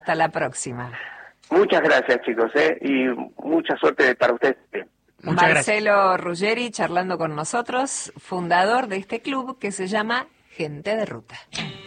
Hasta la próxima. Muchas gracias, chicos, y mucha suerte para ustedes. Muchas Marcelo Ruggeri charlando con nosotros, fundador de este club que se llama Gente de Ruta.